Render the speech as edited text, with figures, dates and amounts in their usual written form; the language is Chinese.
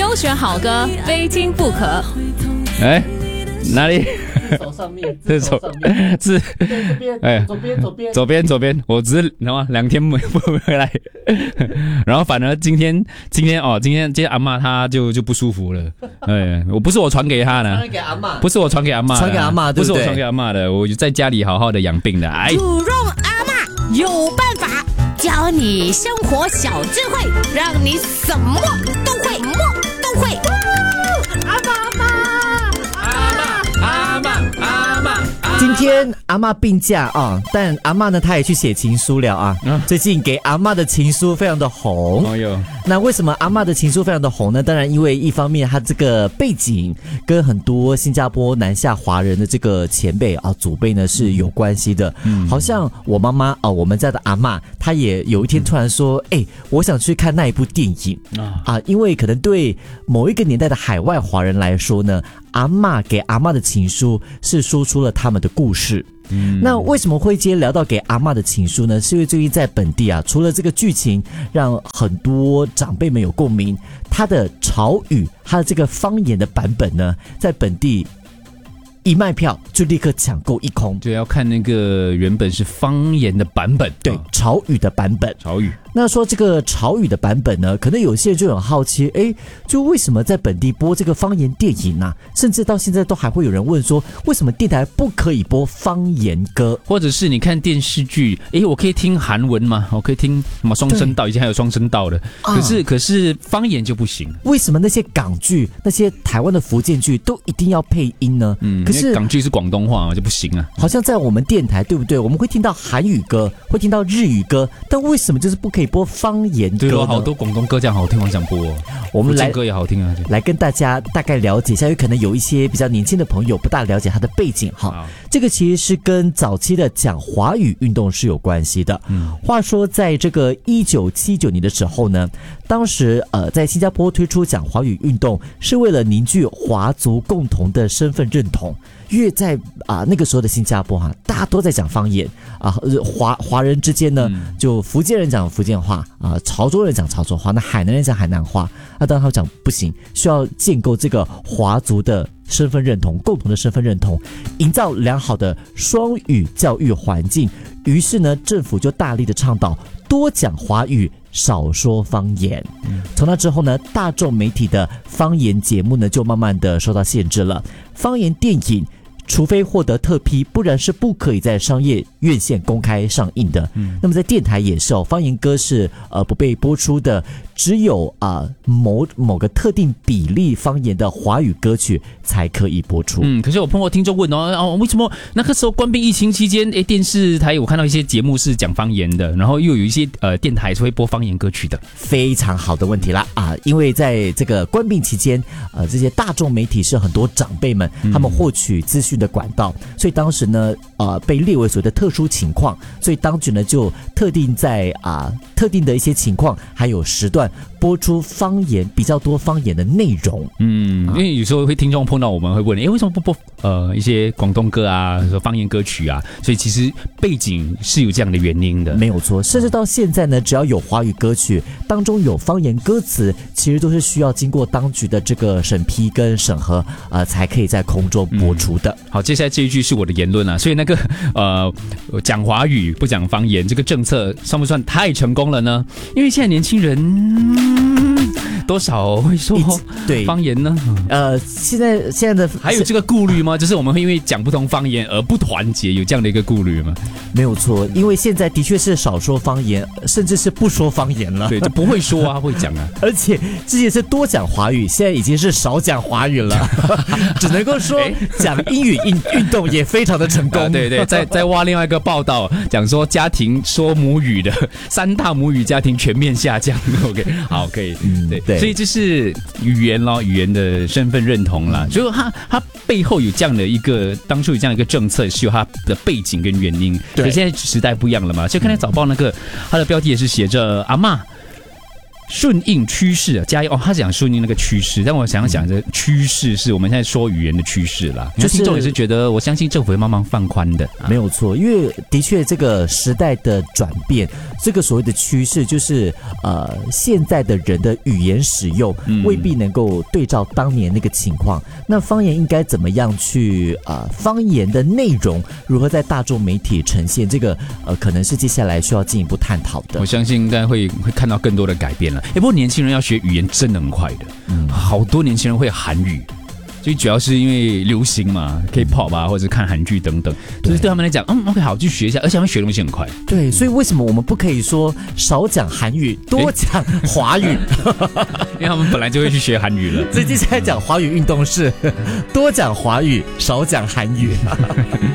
优选好歌，非听不可。 哎，哪里？ 手上面， 这手是这边， 哎，左边，我只是然后2天没回来，然后反而今天阿嬷她就不舒服了，不是我传给她的， 传给阿嬷， 不是我传给阿嬷， 传给阿嬷，对不对？ 不是我传给阿嬷的，我就在家里好好的养病的。哎， 煮肉阿嬷有办法，教你生活小智慧，让你什么都会，什么都会。 今天阿嬷病假啊，但阿嬷呢，她也去写情书了啊。最近给阿嬷的情书非常的红。 哦哟， 那为什么阿嬷的情书非常的红呢？当然，因为一方面她这个背景跟很多新加坡南下华人的这个前辈啊祖辈呢是有关系的。好像我妈妈啊，我们家的阿嬷，她也有一天突然说，我想去看那一部电影啊，因为可能对某一个年代的海外华人来说呢，阿嬷给阿嬷的情书是说出了他们的故事。那为什么会今天聊到给阿嬷的情书呢？是因为最近在本地啊，除了这个剧情让很多长辈们有共鸣，它的潮语，它的这个方言的版本呢，在本地一卖票就立刻抢购一空。 就要看那个原本是方言的版本， 对，潮语的版本。 潮语。 那说这个潮语的版本呢，可能有些人就很好奇，就为什么在本地播这个方言电影啊？甚至到现在都还会有人问说，为什么电台不可以播方言歌？ 或者是你看电视剧，我可以听韩文吗？我可以听什么双声道，以前还有双声道的，可是方言就不行。 为什么那些港剧、那些台湾的福建剧都一定要配音呢？可是港剧是广东话嘛，就不行啊。 好像在我们电台，对不对？我们会听到韩语歌，会听到日语歌，但为什么就是不可以播方言歌呢？ 对，好多广东歌这样好听，我想播。 我们来歌也好听啊， 来跟大家大概了解一下，有可能有一些比较年轻的朋友不大了解它的背景哈。这个其实是跟早期的讲华语运动是有关系的。话说在这个1979年的时候呢，当时在新加坡推出讲华语运动，是为了凝聚华族共同的身份认同。因为在那个时候的新加坡大家都在讲方言啊，华人之间呢，就福建人讲福建话啊，潮州人讲潮州话，那海南人讲海南话。当然他们讲不行，需要建构这个华族的身份认同，共同的身份认同，营造良好的双语教育环境。于是呢，政府就大力的倡导多讲华语，少说方言。从那之后呢，大众媒体的方言节目呢，就慢慢的受到限制了。方言电影除非获得特批，不然是不可以在商业院线公开上映的。那么在电台也是方言歌是不被播出的，只有某个特定比例方言的华语歌曲才可以播出。 可是我碰过听众问为什么那个时候关闭疫情期间，电视台我看到一些节目是讲方言的，然后又有一些电台是会播方言歌曲的。非常好的问题啦因为在这个关闭期间，这些大众媒体是很多长辈们他们获取资讯的管道，所以当时呢被列为所谓的特殊情况，所以当局呢就特定在特定的一些情况还有时段播出方言比较多方言的内容。 因为有时候会听众碰到我们会问，为什么不播一些广东歌啊，方言歌曲啊？所以其实背景是有这样的原因的， 没有错。甚至到现在呢，只要有华语歌曲当中有方言歌词，其实都是需要经过当局的这个审批跟审核才可以在空中播出的。 好，接下来这一句是我的言论啊，所以那个讲华语不讲方言这个政策算不算太成功了呢？因为现在年轻人多少会说方言呢？ 现在的还有这个顾虑吗？就是我们会因为讲不同方言而不团结，有这样的一个顾虑吗？ 没有错，因为现在的确是少说方言，甚至是不说方言了。 对，就不会说会讲啊。 而且之前是多讲华语，现在已经是少讲华语了，只能够说讲英语运动也非常的成功。 对，再挖另外一个报道，讲说家庭说母语的3大母语家庭全面下降。OK， 好，可以，对，所以这是语言的身份认同啦，就是它背后有这样的一个，当初有这样一个政策是有它的背景跟原因。对，现在时代不一样了嘛，所以看到早报那个它的标题也是写着阿嬷顺应趋势啊，加油哦！他讲顺应那个趋势，但我想这趋势是我们现在说语言的趋势啦。就是听众也是觉得，我相信政府会慢慢放宽的， 没有错。因为的确这个时代的转变，这个所谓的趋势就是现在的人的语言使用未必能够对照当年那个情况。那方言应该怎么样去方言的内容如何在大众媒体呈现？这个可能是接下来需要进一步探讨的。 我相信应该会看到更多的改变了。不过年轻人要学语言真的很快的，好多年轻人会韩语，所以主要是因为流行嘛 ，K-pop 啊，或者看韩剧等等，就是对他们来讲，OK， 好，去学一下，而且他们学的东西很快。 对，所以为什么我们不可以说少讲韩语，多讲华语？ 因为他们本来就会去学韩语了。 所以接下来讲华语运动是多讲华语，少讲韩语。